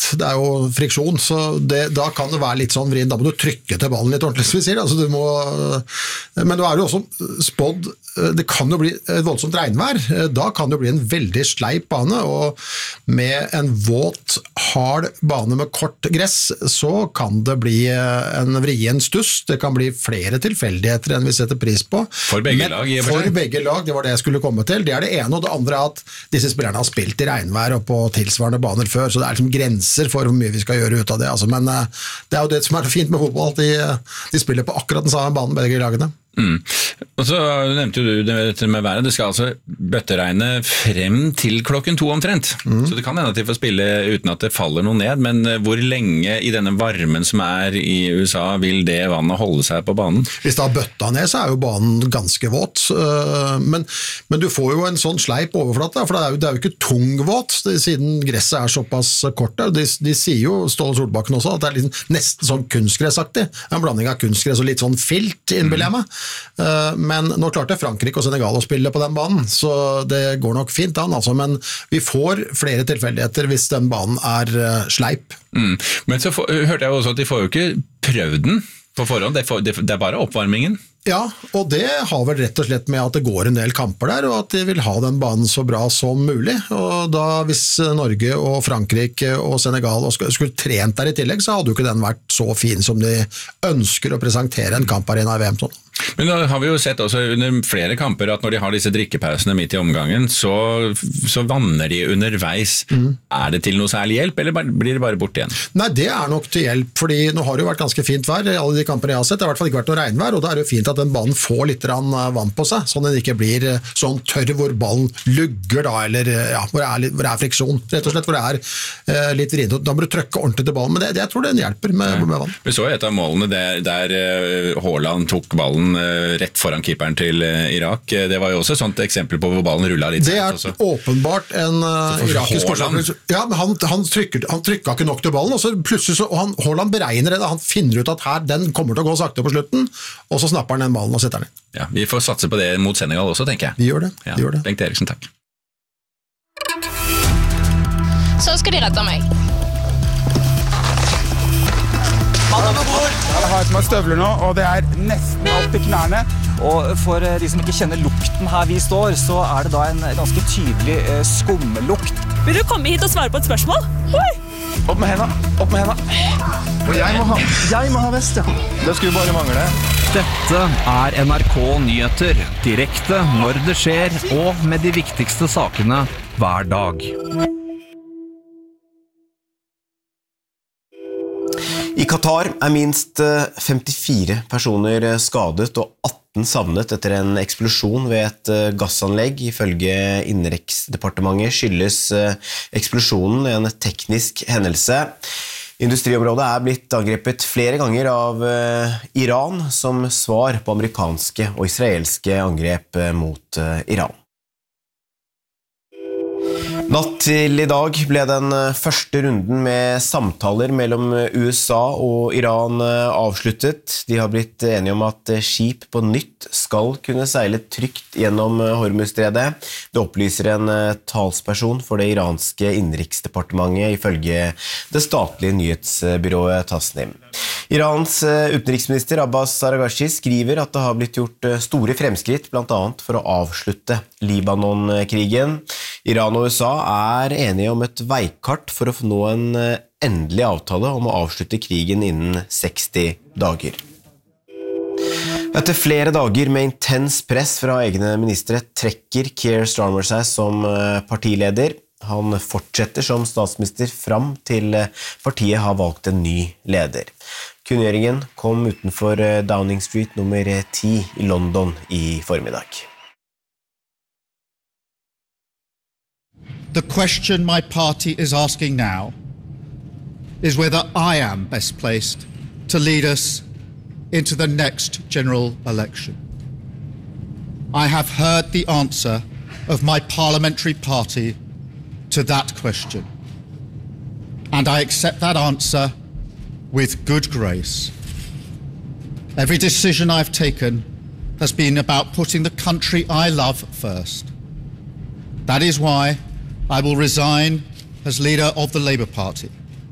tett, det jo friksjon, så da kan det være litt sånn vrien, da må du trykke til ballen litt ordentlig, som vi sier, altså men du jo også spådd, det kan jo bli et voldsomt regnvær, da kan det bli en veldig sleip bane, og med en våt, hard bane med kort gress, så kan det bli en vrien stuss, det kan bli flere tilfeldigheter enn vi setter pris på. For begge lag? For begge lag, det var det jeg skulle komme til. Det det ene, og det andre at disse spillerne har spilt i regnvær og på tilsvarende baner før, så det liksom grenser for hvor mye vi skal gjøre ut av det. Altså, men det jo det som så fint med fotball, at de spiller på akkurat den samme banen, begge lagene. Og så nevnte du det med været, det skal altså bøtteregne frem til 2:00 omtrent, så det kan hende at de får spille uten at det faller noe ned, men hvor lenge i denne varmen som i USA vil det vannet holde seg på banen? Hvis det har bøtta ned, så jo banen ganske våt, men du får jo en sånn sleip overflate, for det jo ikke tungvåt, siden gresset såpass kort. De sier jo, Ståle Solbakken også, at det liksom nesten sånn kunstgressaktig, en blanding av kunstgress og litt sånn filt, innbiller jeg meg. Men nå klarte Frankrike og Senegal å spille på den banen, så det går nok fint an, altså, men vi får flere tilfeldigheter hvis den banen sleip. Men så hørte jeg også at de får jo ikke prøvd den på forhånd, det bare oppvarmingen. Ja, og det har vel rett og slett med at det går en del kamper der, og at de vil ha den banen så bra som mulig, og da hvis Norge og Frankrike og Senegal skulle trent der i tillegg, så hadde jo ikke den vært så fin som de ønsker å presentere en kamparena i VM sånn. Men da har vi jo sett også under flere kamper at når de har disse drikkepausene midt i omgangen, så vanner de underveis. Det til noe særlig hjelp, eller blir det bare bort igjen? Nei, det nok til hjelp, fordi nå har det jo vært ganske fint vær, alle de kampene jeg har sett, det har i hvert fall ikke vært noe regnvær, og da det jo fint at den banen får litt vann på seg, sånn at den ikke blir sånn tørr hvor ballen lugger da, eller ja, hvor det friksjon, rett og slett, hvor det litt vrient, da må du trykke ordentlig til ballen, men jeg tror den hjelper med vann. Vi så et av målene der Haaland tok ballen rett foran keeperen til Irak. Det var jo også et sånt eksempel på hvor ballen rullet litt. Det åpenbart en irakisk forsvarer. Ja, men han trykket ikke nok til ballen, og så plutselig Haaland beregner det, han finner ut at her, den kommer til å gå sakte på slutten, og så snapper han den ballen og setter den inn. Ja, vi får satse på det mot Senegal også, tenker jeg. Vi gjør det. Bengt Eriksen, takk. Så skal de rette meg. Jeg har på meg støvler nå, og det nesten alt i knærne. Og for de som ikke kjenner lukten her vi står, så det da en ganske tydelig skumlukt. Vil du komme hit og svare på et spørsmål? Oi! Opp med henda. Og jeg må ha vest, ja. Det skulle bare mangle. Dette NRK Nyheter, direkte når det skjer, og med de viktigste sakene hver dag. I Qatar minst 54 personer skadet og 18 savnet etter en eksplosjon ved et gassanlegg. Ifølge Innenriksdepartementet skyldes eksplosjonen en teknisk hendelse. Industriområdet blitt angrepet flere ganger av Iran som svar på amerikanske og israelske angrep mot Iran. Natt til i dag ble den første runden med samtaler mellom USA og Iran avsluttet. De har blitt enige om at skip på nytt skal kunne seile trygt gjennom Hormuzstredet. Det opplyser en talsperson for det iranske innenriksdepartementet ifølge det statlige nyhetsbyrået Tasnim. Irans utenriksminister Abbas Araghchi skriver at det har blitt gjort store fremskritt, blant annet for å avslutte Libanon-krigen. Iran og USA enige om et veikart for å nå en endelig avtale om å avslutte krigen innen 60 dager. Etter flere dager med intens press fra egne ministre trekker Keir Starmer seg som partileder. Han fortsetter som statsminister fram til partiet har valgt en ny leder. Kunngjøringen kom utenfor Downing Street nummer 10 i London i formiddag. The question my party is asking now is whether I am best placed to lead us into the next general election. I have heard the answer of my parliamentary party to that question, and I accept that answer with good grace. Every decision I've taken has been about putting the country I love first. That is why I will resign as leader of the Labour Party.